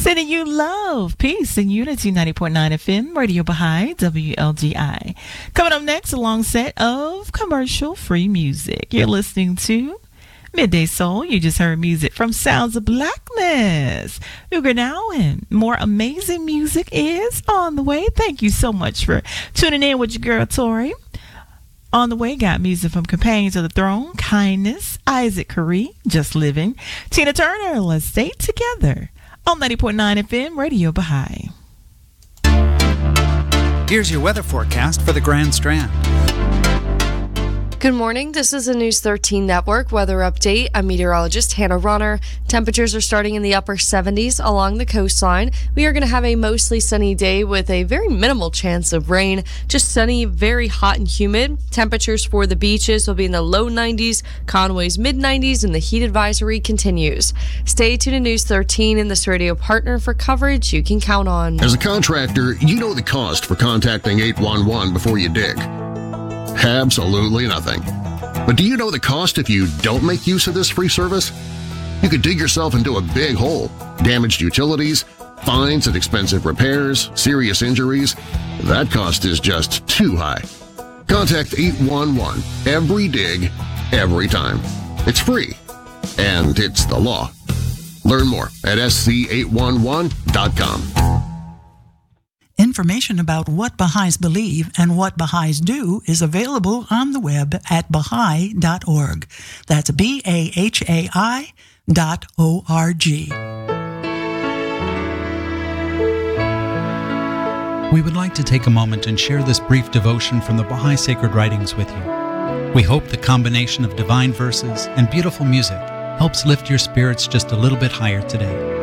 Sending you love, peace, and unity. 90.9 FM, Radio Baha'i, WLGI. Coming up next, a long set of commercial-free music. You're listening to Midday Soul. You just heard music from Sounds of Blackness. Uger now, and more amazing music is on the way. Thank you so much for tuning in with your girl, Tori. On the way, got music from Companions of the Throne, Kindness, Isaac Curry, Just Living, Tina Turner, Let's Stay Together. On 90.9 FM, Radio Baha'i. Here's your weather forecast for the Grand Strand. Good morning. This is the News 13 Network weather update. I'm meteorologist Hannah Ronner. Temperatures are starting in the upper 70s along the coastline. We are going to have a mostly sunny day with a very minimal chance of rain. Just sunny, very hot and humid. Temperatures for the beaches will be in the low 90s, Conway's mid 90s, and the heat advisory continues. Stay tuned to News 13 and this radio partner for coverage you can count on. As a contractor, you know the cost for contacting 811 before you dig. Absolutely nothing. But do you know the cost if you don't make use of this free service? You could dig yourself into a big hole, damaged utilities, fines and expensive repairs, serious injuries. That cost is just too high. Contact 811 every dig, every time. It's free, and it's the law. Learn more at sc811.com. Information about what Baha'is believe and what Baha'is do is available on the web at Baha'i.org. That's BAHAI.org. We would like to take a moment and share this brief devotion from the Baha'i Sacred Writings with you. We hope the combination of divine verses and beautiful music helps lift your spirits just a little bit higher today.